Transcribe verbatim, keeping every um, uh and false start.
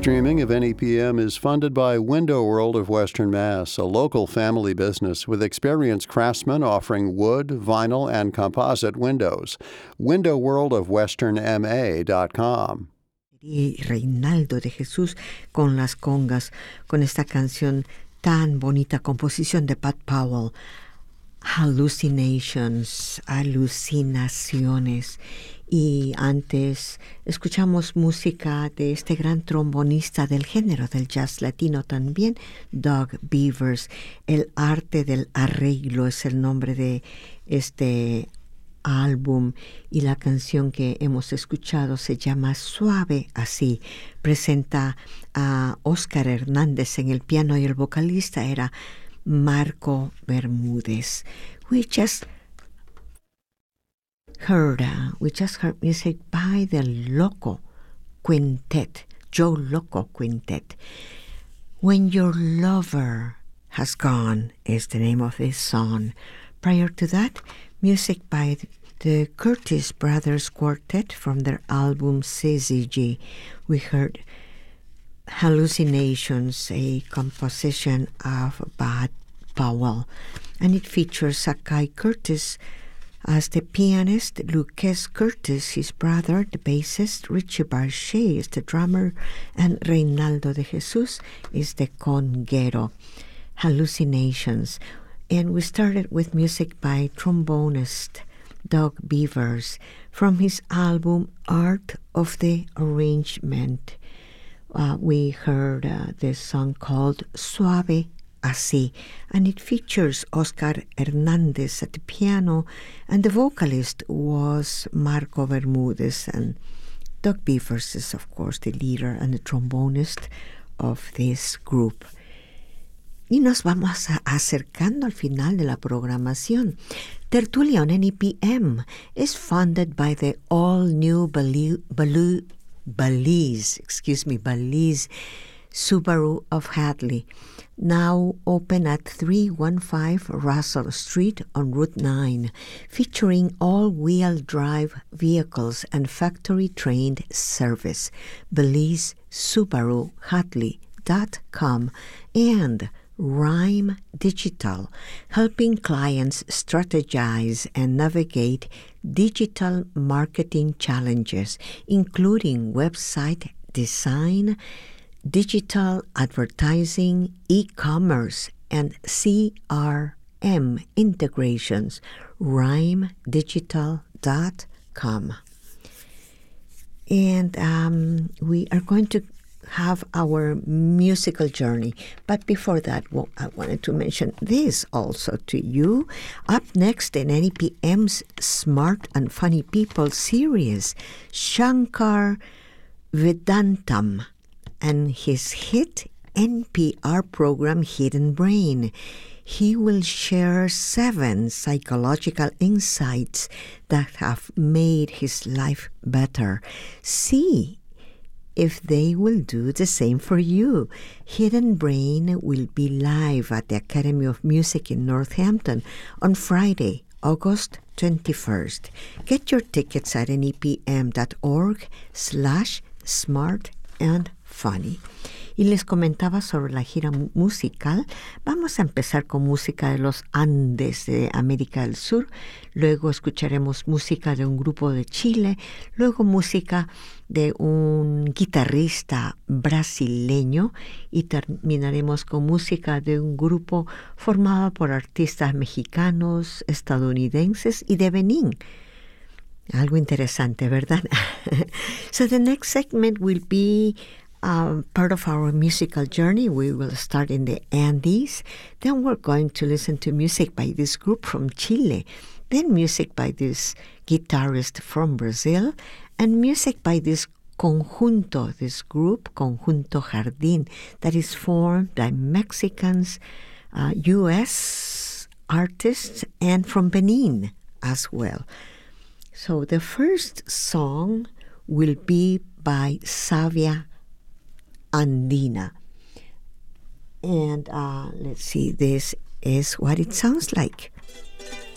streaming of N E P M is funded by Window World of Western Mass, a local family business with experienced craftsmen offering wood, vinyl, and composite windows. window world of western m a dot com. Y Reinaldo de Jesús con las congas, con esta canción tan bonita, composición de Pat Powell. Hallucinations, alucinaciones. Y antes escuchamos música de este gran trombonista del género del jazz latino también, Doug Beavers. El arte del arreglo es el nombre de este álbum y la canción que hemos escuchado se llama Suave Así. Presenta a Oscar Hernández en el piano y el vocalista era Marco Bermúdez. We just heard, uh, we just heard music by the Loco Quintet, Joe Loco Quintet. When Your Lover Has Gone is the name of this song. Prior to that, music by the Curtis Brothers Quartet from their album C Z G. We heard Hallucinations, a composition of Bud Powell, and it features Sakai Curtis as the pianist, Lucas Curtis, his brother, the bassist, Richie Barchet is the drummer, and Reinaldo de Jesus is the conguero. Hallucinations. And we started with music by trombonist Doug Beavers from his album Art of the Arrangement. Uh, we heard uh, this song called Suave Así, and it features Oscar Hernández at the piano, and the vocalist was Marco Bermúdez, and Doug Beavers is, of course, the leader and the trombonist of this group. Y nos vamos a acercando al final de la programación. Tertulia on N E P M is funded by the all-new Belize, Belize, excuse me, Belize Subaru of Hadley, now open at three fifteen Russell Street on Route nine, featuring all-wheel drive vehicles and factory-trained service. Belize Subaru Hadley dot com and Rhyme Digital, helping clients strategize and navigate digital marketing challenges, including website design, digital advertising, e-commerce, and C R M integrations. Rhyme Digital dot com. And um, we are going to have our musical journey. But before that, well, I wanted to mention this also to you. Up next in N E P M's Smart and Funny People series, Shankar Vedantam and his hit N P R program Hidden Brain. He will share seven psychological insights that have made his life better. See if they will do the same for you. Hidden Brain will be live at the Academy of Music in Northampton on Friday, August twenty-first. Get your tickets at nepm.org slash smart and funny. Y les comentaba sobre la gira musical. Vamos a empezar con música de los Andes de América del Sur, luego escucharemos música de un grupo de Chile, luego música de un guitarrista brasileño y terminaremos con música de un grupo formado por artistas mexicanos, estadounidenses y de Benín. Algo interesante, ¿verdad? So the next segment will be Uh, part of our musical journey. We will start in the Andes. Then we're going to listen to music by this group from Chile. Then music by this guitarist from Brazil. And music by this conjunto, this group, Conjunto Jardín, that is formed by Mexicans, uh, U S artists, and from Benin as well. So the first song will be by Savia Andina. And uh, let's see, this is what it sounds like.